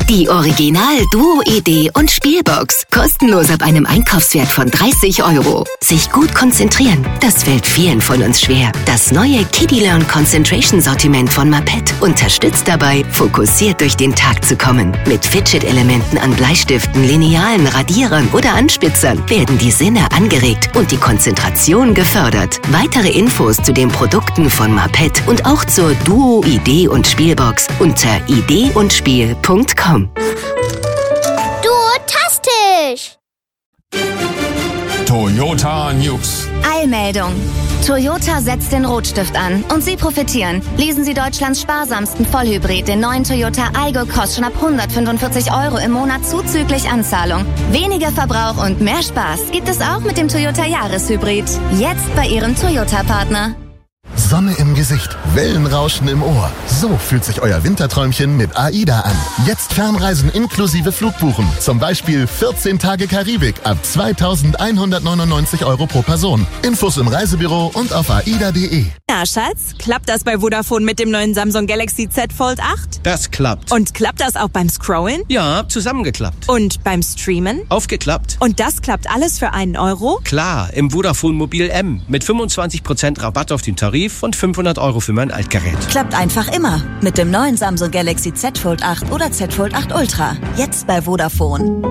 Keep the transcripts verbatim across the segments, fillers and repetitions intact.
Die Original Duo Idee und Spielbox. Kostenlos ab einem Einkaufswert von dreißig Euro. Sich gut konzentrieren, das fällt vielen von uns schwer. Das neue Kiddie Learn Concentration Sortiment von Mapet unterstützt dabei, fokussiert durch den Tag zu kommen. Mit Fidget-Elementen an Bleistiften, Linealen, Radierern oder Anspitzern werden die Sinne angeregt und die Konzentration gefördert. Weitere Infos zu den Produkten von Mapet und auch zur Duo Idee und Spielbox unter idee und spiel punkt com. Duotastisch! Toyota News. Eilmeldung. Toyota setzt den Rotstift an und Sie profitieren. Lesen Sie Deutschlands sparsamsten Vollhybrid, den neuen Toyota Aygo Cross, schon ab hundertfünfundvierzig Euro im Monat zuzüglich Anzahlung. Weniger Verbrauch und mehr Spaß gibt es auch mit dem Toyota Jahreshybrid. Jetzt bei Ihrem Toyota-Partner. Sonne im Gesicht, Wellenrauschen im Ohr. So fühlt sich euer Winterträumchen mit AIDA an. Jetzt Fernreisen inklusive Flugbuchen. Zum Beispiel vierzehn Tage Karibik ab zweitausendeinhundertneunundneunzig Euro pro Person. Infos im Reisebüro und auf aida punkt de. Na, Schatz, klappt das bei Vodafone mit dem neuen Samsung Galaxy Z Fold acht? Das klappt. Und klappt das auch beim Scrollen? Ja, zusammengeklappt. Und beim Streamen? Aufgeklappt. Und das klappt alles für einen Euro? Klar, im Vodafone Mobil M mit fünfundzwanzig Prozent Rabatt auf den Tarif und fünfhundert Euro für mein Altgerät. Klappt einfach immer mit dem neuen Samsung Galaxy Z Fold acht oder Z Fold acht Ultra. Jetzt bei Vodafone.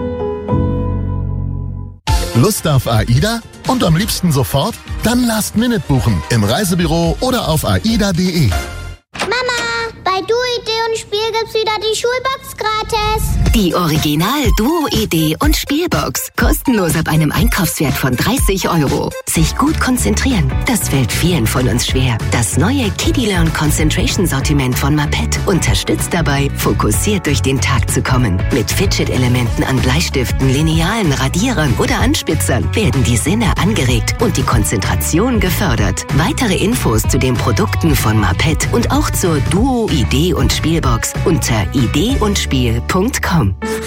Lust auf AIDA? Und am liebsten sofort? Dann Last Minute buchen im Reisebüro oder auf aida punkt de. Mama, bei Duo Idee und Spiel gibt's wieder die Schulbox gratis. Die Original Duo Idee und Spielbox. Kostenlos ab einem Einkaufswert von dreißig Euro. Sich gut konzentrieren, das fällt vielen von uns schwer. Das neue Kiddie Learn Concentration Sortiment von Mapet unterstützt dabei, fokussiert durch den Tag zu kommen. Mit Fidget-Elementen an Bleistiften, Linealen, Radierern oder Anspitzern werden die Sinne angeregt und die Konzentration gefördert. Weitere Infos zu den Produkten von Mapet und auch zur Duo Idee und Spielbox unter idee und spiel punkt com.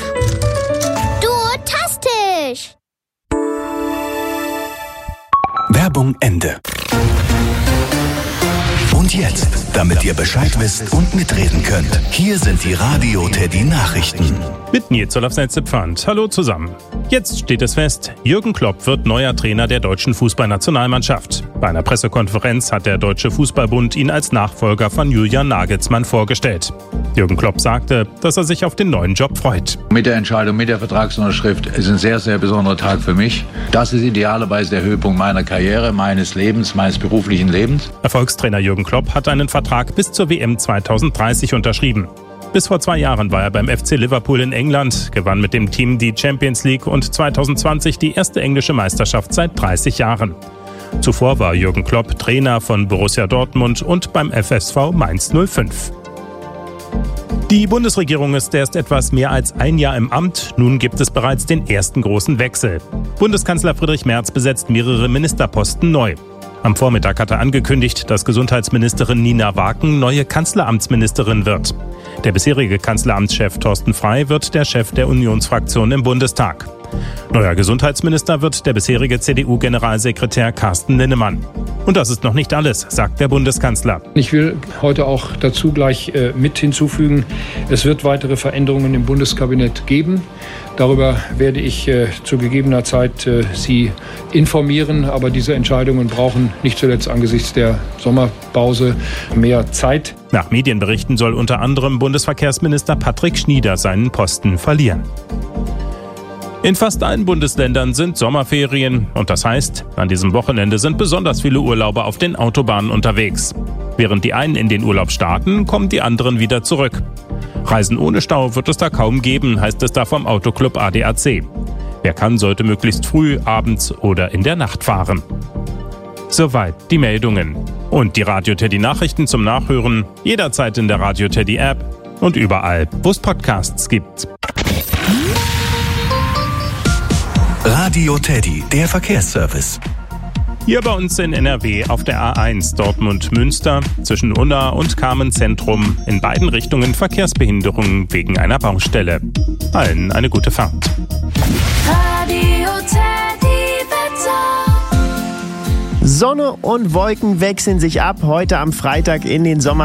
Duotastisch! Werbung Ende. Und jetzt, damit ihr Bescheid wisst und mitreden könnt, hier sind die Radio Teddy Nachrichten. Mit Nils Olafsnetze-Pfand. Hallo zusammen. Jetzt steht es fest, Jürgen Klopp wird neuer Trainer der deutschen Fußballnationalmannschaft. Bei einer Pressekonferenz hat der Deutsche Fußballbund ihn als Nachfolger von Julian Nagelsmann vorgestellt. Jürgen Klopp sagte, dass er sich auf den neuen Job freut. Mit der Entscheidung, mit der Vertragsunterschrift ist ein sehr, sehr besonderer Tag für mich. Das ist idealerweise der Höhepunkt meiner Karriere, meines Lebens, meines beruflichen Lebens. Erfolgstrainer Jürgen Klopp hat einen Vertrag bis zur W M zweitausenddreißig unterschrieben. Bis vor zwei Jahren war er beim F C Liverpool in England, gewann mit dem Team die Champions League und zweitausendzwanzig die erste englische Meisterschaft seit dreißig Jahren. Zuvor war Jürgen Klopp Trainer von Borussia Dortmund und beim F S V Mainz null fünf. Die Bundesregierung ist erst etwas mehr als ein Jahr im Amt. Nun gibt es bereits den ersten großen Wechsel. Bundeskanzler Friedrich Merz besetzt mehrere Ministerposten neu. Am Vormittag hat er angekündigt, dass Gesundheitsministerin Nina Waken neue Kanzleramtsministerin wird. Der bisherige Kanzleramtschef Thorsten Frey wird der Chef der Unionsfraktion im Bundestag. Neuer Gesundheitsminister wird der bisherige C D U-Generalsekretär Carsten Linnemann. Und das ist noch nicht alles, sagt der Bundeskanzler. Ich will heute auch dazu gleich äh, mit hinzufügen, es wird weitere Veränderungen im Bundeskabinett geben. Darüber werde ich äh, zu gegebener Zeit äh, Sie informieren. Aber diese Entscheidungen brauchen nicht zuletzt angesichts der Sommerpause mehr Zeit. Nach Medienberichten soll unter anderem Bundesverkehrsminister Patrick Schnieder seinen Posten verlieren. In fast allen Bundesländern sind Sommerferien und das heißt, an diesem Wochenende sind besonders viele Urlauber auf den Autobahnen unterwegs. Während die einen in den Urlaub starten, kommen die anderen wieder zurück. Reisen ohne Stau wird es da kaum geben, heißt es da vom Autoclub A D A C. Wer kann, sollte möglichst früh, abends oder in der Nacht fahren. Soweit die Meldungen. Und die Radio Teddy Nachrichten zum Nachhören jederzeit in der Radio Teddy App und überall, wo es Podcasts gibt. Radio Teddy, der Verkehrsservice. Hier bei uns in N R W auf der A eins Dortmund-Münster zwischen Unna und Carmen-Zentrum in beiden Richtungen Verkehrsbehinderungen wegen einer Baustelle. Allen eine gute Fahrt. Radio Teddy Wetter. Sonne und Wolken wechseln sich ab heute am Freitag in den Sommer.